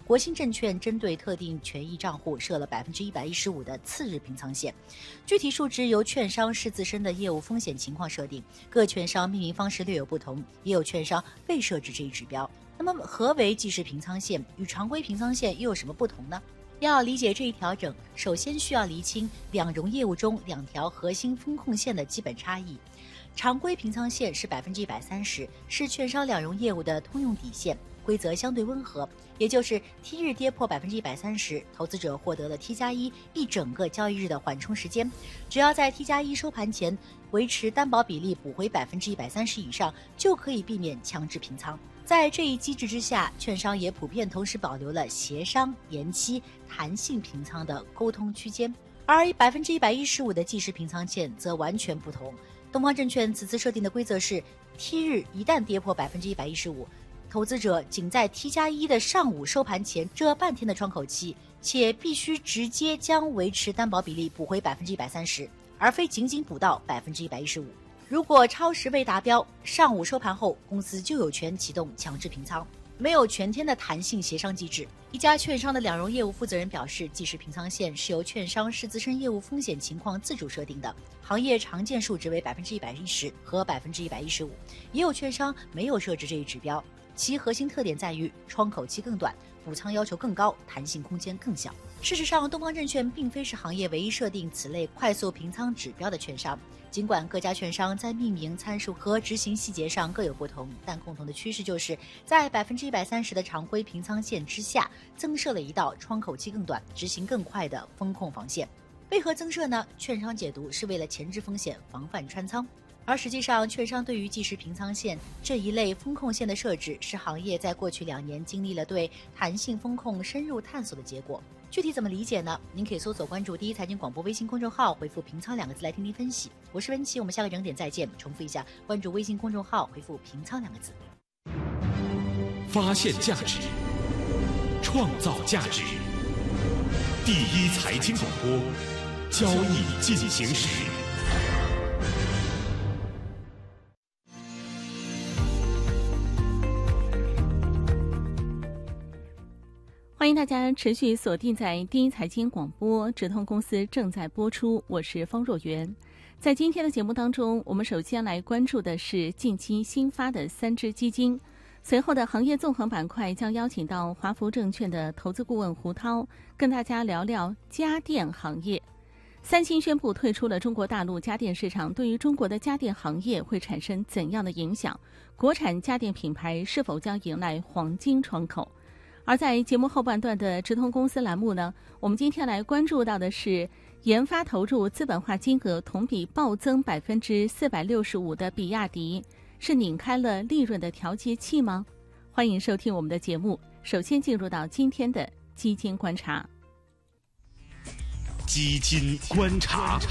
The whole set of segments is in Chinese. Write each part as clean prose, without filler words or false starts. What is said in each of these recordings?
国信证券针对特定权益账户设了115%的次日平仓线，具体数值由券商视自身的业务风险情况设定，各券商命名方式略有不同，也有券商未设置这一指标。那么何为即时平仓线，与常规平仓线又有什么不同呢？要理解这一调整，首先需要厘清两融业务中两条核心风控线的基本差异。常规平仓线是130%，是券商两融业务的通用底线，规则相对温和，也就是 T 日跌破130%，投资者获得了 T+1一整个交易日的缓冲时间，只要在 T+1收盘前维持担保比例补回130%以上，就可以避免强制平仓。在这一机制之下，券商也普遍同时保留了协商、延期、弹性平仓的沟通区间，而115%的即时平仓线则完全不同。东方证券此次设定的规则是 T 日一旦跌破115%，投资者仅在 T+1的上午收盘前这半天的窗口期，且必须直接将维持担保比例补回130%，而非仅仅补到115%。如果超时未达标，上午收盘后，公司就有权启动强制平仓，没有全天的弹性协商机制。一家券商的两融业务负责人表示，即时平仓线是由券商视自身业务风险情况自主设定的，行业常见数值为110%和115%，也有券商没有设置这一指标。其核心特点在于窗口期更短，补仓要求更高，弹性空间更小。事实上，东方证券并非是行业唯一设定此类快速平仓指标的券商。尽管各家券商在命名参数和执行细节上各有不同，但共同的趋势就是在130%的常规平仓线之下，增设了一道窗口期更短、执行更快的风控防线。为何增设呢？券商解读是为了前置风险，防范穿仓。而实际上，券商对于即时平仓线这一类风控线的设置，是行业在过去2年经历了对弹性风控深入探索的结果。具体怎么理解呢？您可以搜索关注第一财经广播微信公众号，回复平仓2个字来听听分析。我是文琪，我们下个整点再见。重复一下，关注微信公众号，回复平仓2个字。 发现价值，创造价值。第一财经广播，交易进行时。 欢迎大家持续锁定在第一财经广播，直通公司正在播出，我是方若媛。在今天的节目当中，我们首先来关注的是近期新发的3只基金，随后的行业纵横板块将邀请到华福证券的投资顾问胡涛，跟大家聊聊家电行业。三星宣布退出了中国大陆家电市场，对于中国的家电行业会产生怎样的影响？国产家电品牌是否将迎来黄金窗口？而在节目后半段的直通公司栏目呢，我们今天来关注到的是研发投入资本化金额同比暴增465%的比亚迪，是拧开了利润的调节器吗？欢迎收听我们的节目。首先进入到今天的基金观察。 基金观察，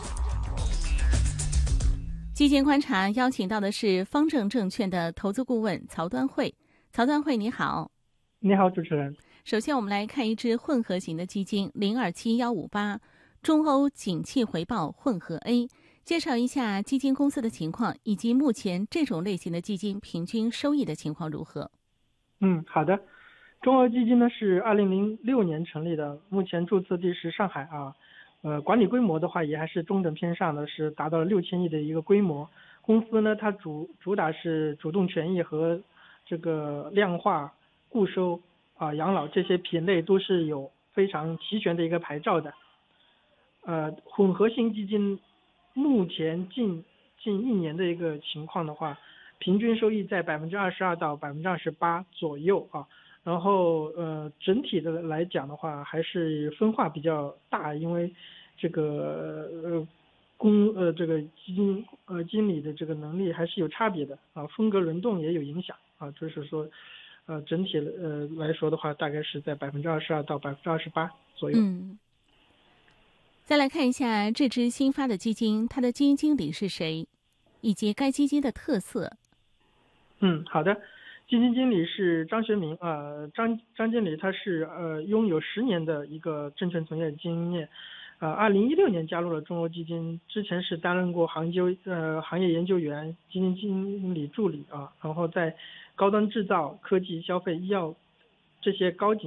基金观察邀请到的是方正证券的投资顾问曹端慧。曹端慧你好。 你好，主持人。 首先我们来看一只混合型的基金027158中欧景气回报混合 A， 介绍一下基金公司的情况，以及目前这种类型的基金平均收益的情况如何。 好的。中欧基金呢是2006年成立的，目前注册地是上海啊。管理规模的话也还是中等偏上的，是达到了6000亿的一个规模。公司呢它主打是主动权益和这个量化、固收养老这些品类都是有非常齐全的一个牌照的。混合型基金目前近1年的一个情况的话，平均收益在22%到28%左右啊。然后整体的来讲的话，还是分化比较大，因为这个这个基金经理的这个能力还是有差别的啊，风格轮动也有影响啊，就是说整体来说的话，大概是在22%到28%左右。 再来看一下这支新发的基金，它的基金经理是谁，以及该基金的特色。 好的。基金经理是张学明张经理他是拥有10年的一个证券从业经验，2016年加入了中欧基金，之前是担任过行业研究员、基金经理助理然后在高端制造、科技、消费、医药这些高景